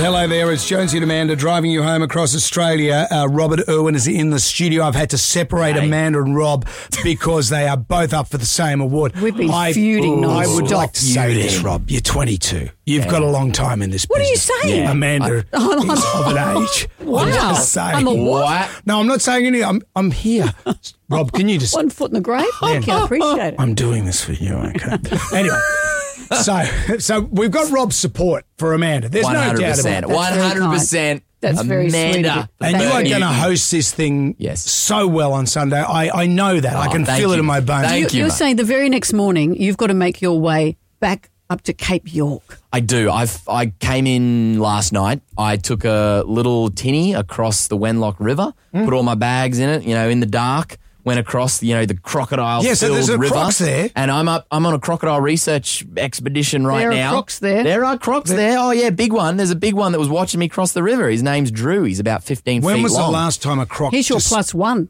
Hello there, it's Jonesy and Amanda driving you home across Australia. Robert Irwin is in the studio. I've had to separate Amanda and Rob because they are both up for the same award. We've been feuding I would non-stop. like to say this, Rob. You're 22. You've got a long time in this What are you business. saying? Yeah. Amanda is of an age. Wow. I'm just saying. I'm a what? No, I'm not saying anything. I'm here. Rob, can you just... 1 foot in the grave? Thank you, I appreciate it. I'm doing this for you, okay? Anyway, so we've got Rob's support for Amanda. There's no doubt about it. 100%. That's very sweet of you. And you are going to host this thing so well on Sunday. I know that. I can feel it in my bones. Thank you. You're saying the very next morning you've got to make your way back up to Cape York. I do. I came in last night. I took a little tinny across the Wenlock River, put all my bags in it, in the dark. Went across, the crocodile-filled so there's a river. crocs there. And I'm on a crocodile research expedition right now. There are crocs there. There are crocs there. Oh, yeah, big one. There's a big one that was watching me cross the river. His name's Drew. He's about 15 feet long. When was the last time a croc... He's your +1.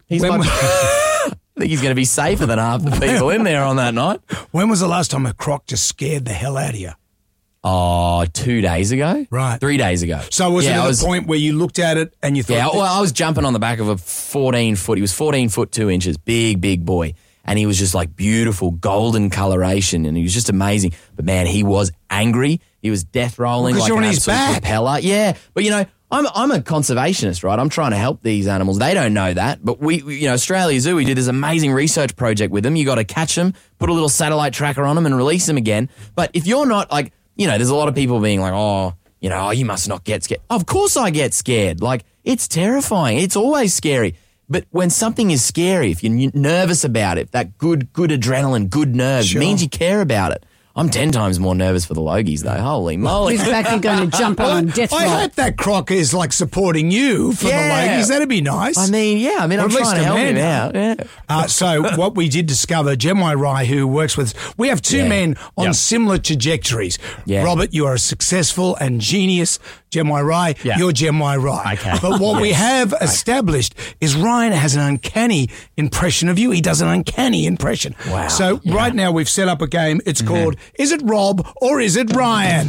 I think he's going to be safer than half the people in there on that night. When was the last time a croc just scared the hell out of you? Oh, 2 days ago? Right. 3 days ago. So was it at the point where you looked at it and you thought... Yeah, well, I was jumping on the back of a 14-foot. He was 14 foot 2 inches, big boy. And he was just like beautiful golden coloration and he was just amazing. But man, he was angry. He was death rolling like an absolute propeller. Yeah, but I'm a conservationist, right? I'm trying to help these animals. They don't know that, but we Australia Zoo, we do this amazing research project with them. You got to catch them, put a little satellite tracker on them and release them again. But if you're not like... there's a lot of people being like, you must not get scared. Of course I get scared. Like, it's terrifying. It's always scary. But when something is scary, if you're nervous about it, that good adrenaline, good nerves, means you care about it. I'm 10 times more nervous for the Logies, though. Holy moly. He's back and going to jump on death row. I hope that croc is like supporting you for the Logies. That'd be nice. I'm trying to help him out. Yeah. So what we did discover, Jemai Rai, who works with us, we have two men on similar trajectories. Yeah. Robert, you are a successful and genius. Jemai Rai, you're Jemai Rai. Okay. But what we have established is Ryan has an uncanny impression of you. He does an uncanny impression. Wow. So right now we've set up a game. It's called Is It Rob or Is It Ryan?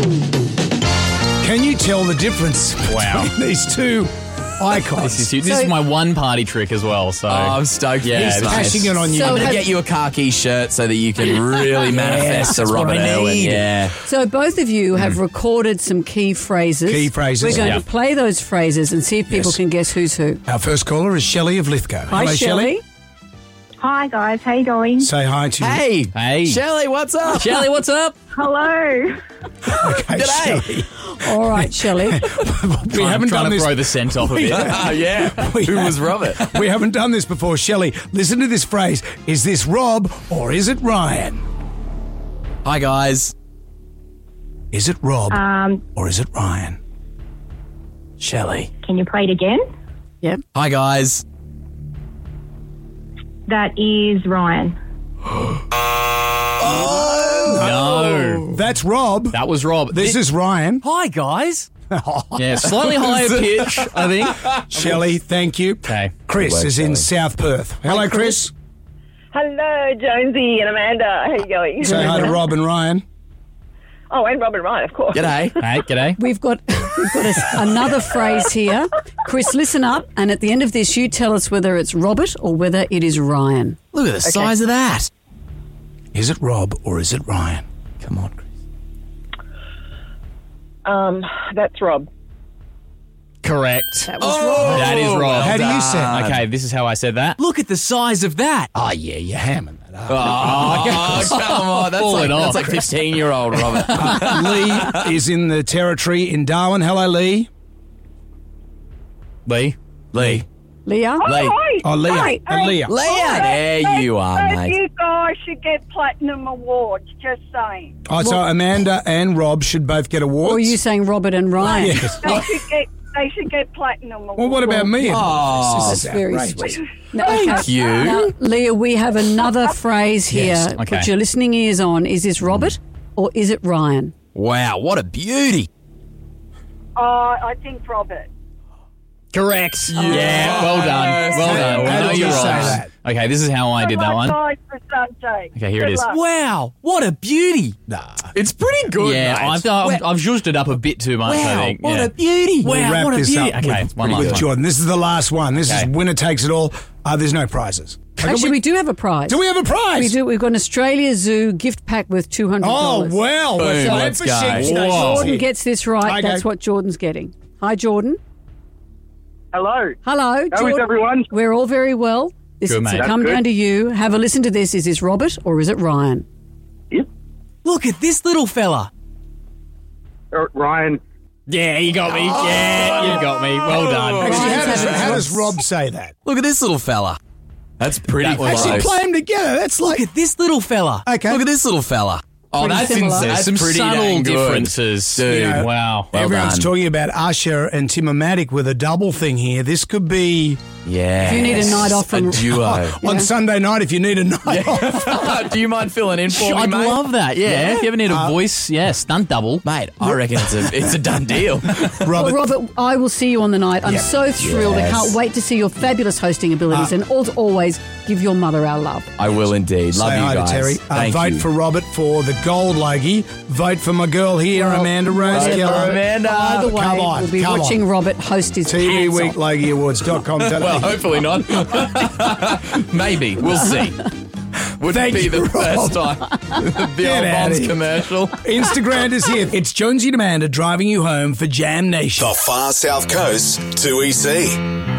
Can you tell the difference between these two icons? This is huge. This is my one party trick as well. So I'm stoked. Yeah, He's Cashing it on you. I'm going to get you a khaki shirt so that you can really manifest the Robert Irwin. Yeah. So both of you have recorded some key phrases. Key phrases. We're going to play those phrases and see if people can guess who's who. Our first caller is Shelley of Lithgow. Hi, Hello, Shelley. Hi guys, how you going? Say hi to you. Hey, Shelley, what's up? Shelley, what's up? Hello. Okay, Shelley. All right, Shelley. We haven't done Trying to this. throw the scent off of it. Yeah. Who was Robert? We haven't done this before. Shelley, listen to this phrase. Is this Rob or is it Ryan? Hi, guys. Is it Rob or is it Ryan? Shelley. Can you play it again? Yep. Hi, guys. That is Ryan. No. That's Rob. That was Rob. This is Ryan. Hi, guys. Yeah, slightly higher pitch, I think. Shelley, thank you. Okay. Chris Good work, is in Shelley. South Perth. Hello, Chris. Hello, Jonesy and Amanda. How you going? Say hi to Rob and Ryan. Oh, and Robin Ryan, of course. G'day. Hey, g'day. We've got another phrase here. Chris, listen up, and at the end of this, you tell us whether it's Robert or whether it is Ryan. Look at the size of that. Is it Rob or is it Ryan? Come on, Chris. That's Rob. Correct. That was Rob. That is Rob. How do you say it? Okay, this is how I said that. Look at the size of that. Oh, yeah, you're hamming that up. Oh, come on. That's like 15-year-old Robert. Lee is in the territory in Darwin. Hello, Lee. Lee. Lee. Leah? Lee. Oh, Leah. Hi. Leah. Leah. There you are, mate. You guys should get platinum awards, just saying. Oh, so Amanda and Rob should both get awards? Or are you saying Robert and Ryan? Yes. They should get platinum awards. Well, what about me? Oh, This is That's very outrageous. sweet. Thank you. Now, Leah, we have another phrase here. Yes, okay. Put your listening ears on. Is this Robert or is it Ryan? Wow, what a beauty. I think Robert. Correct. Yeah, well done. Well done. How I know did you you're say right. that? Okay, this is how I did that one. Guys for Sunday. Okay, here it Good is. luck. Wow, what a beauty. Nah. It's pretty good, Yeah, mate. I've zhuzhed it up a bit too much, I Wow, think. what Yeah. a beauty. We'll Wow, wrap what a this beauty. up Okay, with, one last with one. Jordan. This is the last one. This Okay. is winner takes it all. There's no prizes. Actually, we do have a prize. Do we have a prize? We do. We've got an Australia Zoo gift pack with $200. Oh, well. Boom, So let's for go. sheep stations Jordan here. gets this right. Okay. That's what Jordan's getting. Hi, Jordan. Hello. Hello, How is Jordan. everyone? We're all very well. This Good, is mate. to come That's down good. to you. Have a listen to this. Is this Robert or is it Ryan? Yep. Look at this little fella. Ryan. Yeah, you got me. Yeah, you got me. Well done. Actually, Ryan's having how does Rob's- Rob say that? Look at this little fella. That's pretty That was close. Actually, play them together. That's like. Look at this little fella. Okay. Look at this little fella. Oh, Pretty that's similar. insane. There's That's some pretty subtle dang good. differences. Dude. Yeah. Wow. Well Everyone's done. talking about Usher and Tim-O-Matic with a double thing here. This could be Yeah. If you need a night off from- a duo. on Sunday night if you need a night off. Do you mind filling in for me, I'd mate? love that. Yeah. If you ever need a voice, stunt double. Mate, I reckon it's a done deal. Well, Robert, Robert, I will see you on the night. I'm Yep. so thrilled. I Yes. can't wait to see your fabulous hosting abilities and always give your mother our love. I will indeed. Love say you hi to guys. Terry. Thank Vote you. for Robert for the gold logie. Vote for my girl here, Well, Amanda Rose vote for Keller. Amanda. By the way, Come on, we'll be come watching on. Robert host his TV pants Week off. LogieAwards.com. Well, hopefully not. Maybe. We'll see. Wouldn't Thank be you, the Rob. first time. The Get old outta Bonds here. commercial. Instagram is here. It's Jonesy and Amanda driving you home for Jam Nation. The Far South Coast 2EC.